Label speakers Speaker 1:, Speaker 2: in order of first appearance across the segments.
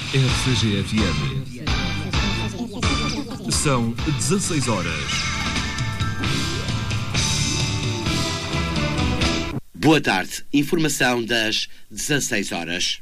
Speaker 1: RCG-FM. São 16 horas.
Speaker 2: Boa tarde. Informação das 16 horas.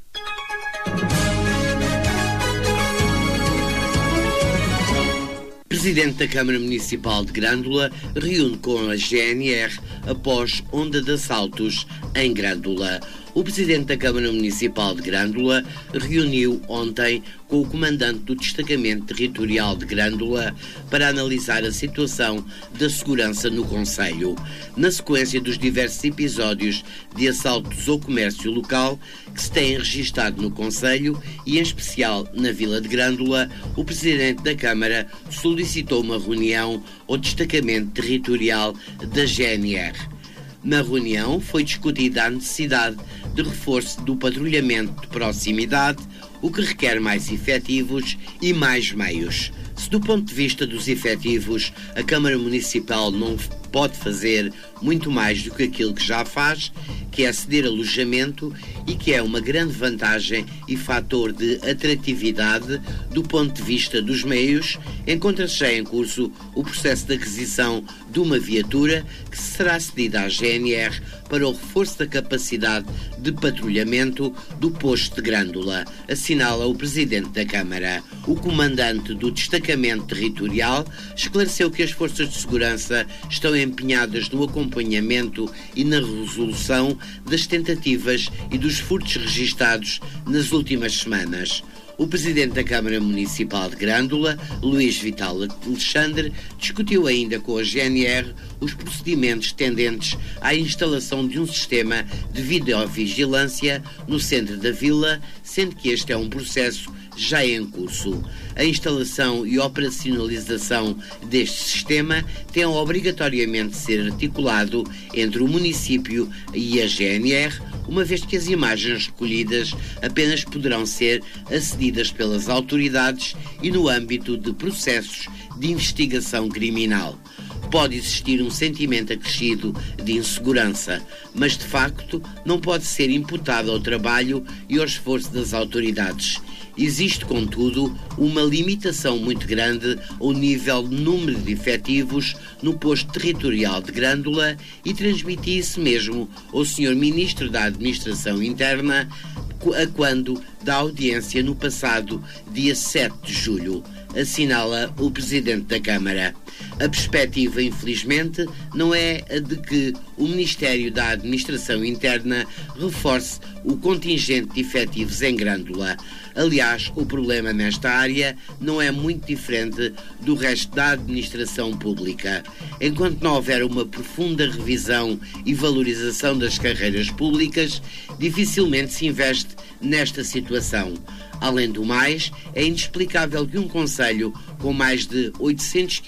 Speaker 2: Presidente da Câmara Municipal de Grândola reúne com a GNR após onda de assaltos em Grândola. O Presidente da Câmara Municipal de Grândola reuniu ontem com o Comandante do Destacamento Territorial de Grândola para analisar a situação da segurança no concelho. Na sequência dos diversos episódios de assaltos ao comércio local que se têm registado no concelho e em especial na Vila de Grândola, o Presidente da Câmara solicitou uma reunião ao Destacamento Territorial da GNR. Na reunião foi discutida a necessidade de reforço do patrulhamento de proximidade, o que requer mais efetivos e mais meios. Se do ponto de vista dos efetivos a Câmara Municipal não pode fazer muito mais do que aquilo que já faz, que é ceder alojamento e que é uma grande vantagem e fator de atratividade do ponto de vista dos meios, encontra-se já em curso o processo de aquisição de uma viatura que será cedida à GNR para o reforço da capacidade de patrulhamento do posto de Grândola, assinala o Presidente da Câmara. O Comandante do Destacamento Territorial esclareceu que as forças de segurança estão empenhadas no acompanhamento e na resolução das tentativas e dos furtos registados nas últimas semanas. O Presidente da Câmara Municipal de Grândola, Luís Vital Alexandre, discutiu ainda com a GNR os procedimentos tendentes à instalação de um sistema de videovigilância no centro da vila, sendo que este é um processo já em curso. A instalação e operacionalização deste sistema tem obrigatoriamente de ser articulado entre o município e a GNR, uma vez que as imagens recolhidas apenas poderão ser acedidas pelas autoridades e no âmbito de processos de investigação criminal. Pode existir um sentimento acrescido de insegurança, mas de facto não pode ser imputado ao trabalho e ao esforço das autoridades. Existe, contudo, uma limitação muito grande ao nível de número de efetivos no posto territorial de Grândola e transmiti isso mesmo ao Sr. Ministro da Administração Interna a quando da audiência no passado dia 7 de julho, assinala o Presidente da Câmara. A perspectiva, infelizmente, não é a de que o Ministério da Administração Interna reforce o contingente de efetivos em Grândola. Aliás, o problema nesta área não é muito diferente do resto da administração pública. Enquanto não houver uma profunda revisão e valorização das carreiras públicas, dificilmente se investe nesta situação. Além do mais, é inexplicável que um concelho com mais de 800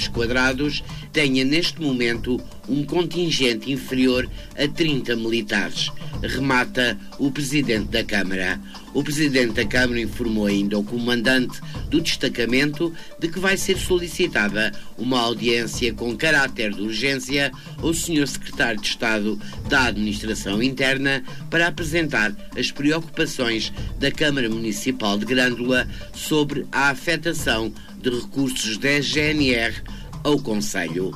Speaker 2: km² tenha neste momento um contingente inferior a 30 militares, remata o Presidente da Câmara. O Presidente da Câmara informou ainda ao Comandante do Destacamento de que vai ser solicitada uma audiência com caráter de urgência ao Sr. Secretário de Estado da Administração Interna para apresentar as preocupações da Câmara Municipal de Grândola sobre a afetação de recursos da GNR ao concelho.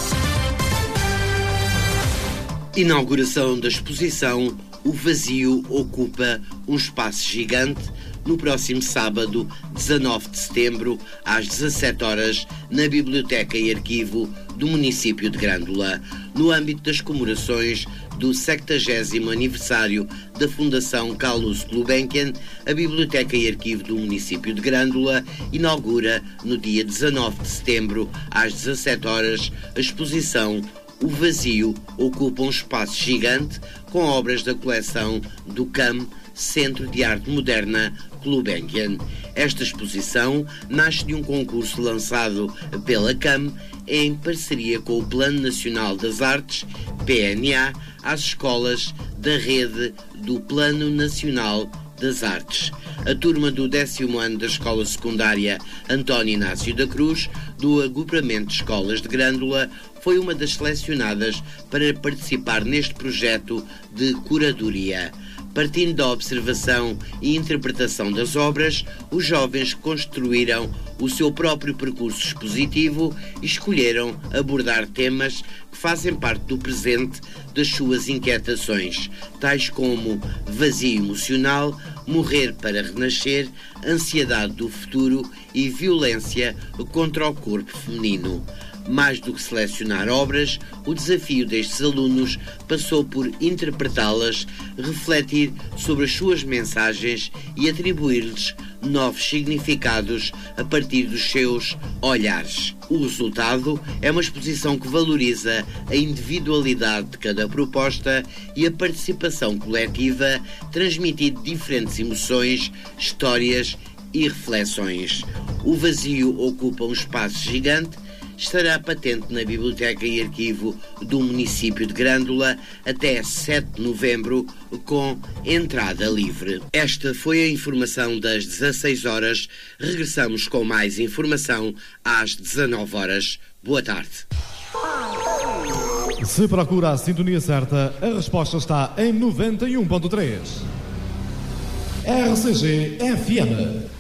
Speaker 2: Inauguração da exposição O Vazio Ocupa um Espaço Gigante no próximo sábado, 19 de setembro, às 17 horas, na Biblioteca e Arquivo do município de Grândola, no âmbito das comemorações do 70º aniversário da Fundação Carlos Gulbenkian. A Biblioteca e Arquivo do município de Grândola inaugura no dia 19 de setembro, às 17 horas, a exposição O Vazio Ocupa um Espaço Gigante, com obras da coleção do CAM, Centro de Arte Moderna Gulbenkian. Esta exposição nasce de um concurso lançado pela CAM em parceria com o Plano Nacional das Artes, PNA, às escolas da rede do Plano Nacional das Artes. A turma do 10º ano da Escola Secundária António Inácio da Cruz, do Agrupamento de Escolas de Grândola, foi uma das selecionadas para participar neste projeto de curadoria. Partindo da observação e interpretação das obras, os jovens construíram o seu próprio percurso expositivo e escolheram abordar temas que fazem parte do presente das suas inquietações, tais como vazio emocional, morrer para renascer, ansiedade do futuro e violência contra o corpo feminino. Mais do que selecionar obras, o desafio destes alunos passou por interpretá-las, refletir sobre as suas mensagens e atribuir-lhes novos significados a partir dos seus olhares. O resultado é uma exposição que valoriza a individualidade de cada proposta e a participação coletiva, transmitindo diferentes emoções, histórias e reflexões. O vazio ocupa um espaço gigante. Estará patente na Biblioteca e Arquivo do município de Grândola até 7 de novembro, com entrada livre. Esta foi a informação das 16 horas. Regressamos com mais informação às 19 horas. Boa tarde.
Speaker 1: Se procura a sintonia certa, a resposta está em 91.3. RCG FM.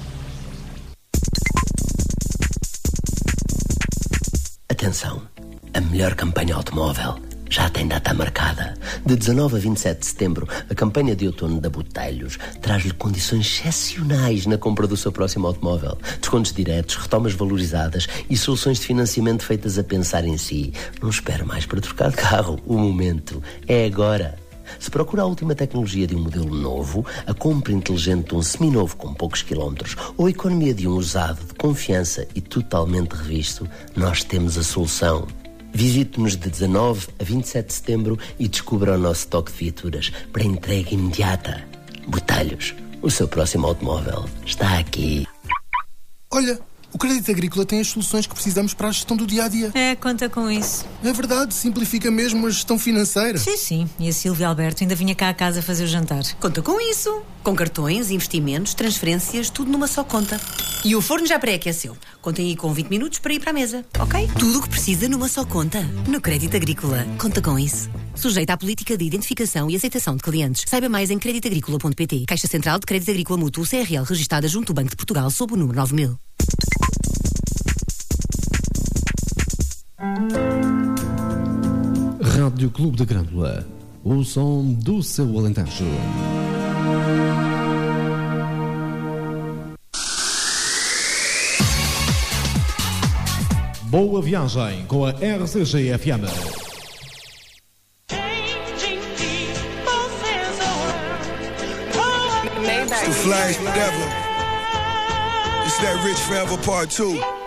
Speaker 3: Atenção, a melhor campanha automóvel já tem data marcada. De 19 a 27 de setembro, a campanha de outono da Botelhos traz-lhe condições excepcionais na compra do seu próximo automóvel. Descontos diretos, retomas valorizadas e soluções de financiamento feitas a pensar em si. Não espere mais para trocar de carro. O momento é agora. Se procura a última tecnologia de um modelo novo, a compra inteligente de um seminovo com poucos quilómetros ou a economia de um usado de confiança e totalmente revisto, nós temos a solução. Visite-nos de 19 a 27 de setembro e descubra o nosso estoque de viaturas para entrega imediata. Botelhos, o seu próximo automóvel está aqui.
Speaker 4: Olha, o Crédito Agrícola tem as soluções que precisamos para a gestão do dia-a-dia.
Speaker 5: Conta com isso.
Speaker 4: É verdade, simplifica mesmo a gestão financeira.
Speaker 5: Sim. E a Silvia Alberto ainda vinha cá a casa fazer o jantar.
Speaker 6: Conta com isso. Com cartões, investimentos, transferências, tudo numa só conta. E o forno já pré-aqueceu. Contem aí com 20 minutos para ir para a mesa, ok? Tudo o que precisa numa só conta. No Crédito Agrícola. Conta com isso. Sujeita à política de identificação e aceitação de clientes. Saiba mais em creditagricola.pt. Caixa Central de Crédito Agrícola Mútuo CRL, registada junto ao Banco de Portugal sob o número 9000.
Speaker 1: Rádio Clube de Grândola, o som do seu Alentejo. Boa viagem com a RCG FM.
Speaker 7: The Flash Devil. It's that Rich Forever Part 2.